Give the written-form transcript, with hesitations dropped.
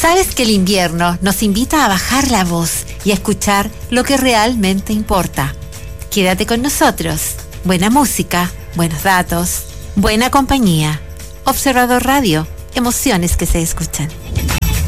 Sabes que el invierno nos invita a bajar la voz y a escuchar lo que realmente importa. Quédate con nosotros. Buena música, buenos datos, buena compañía. Observador Radio, emociones que se escuchan.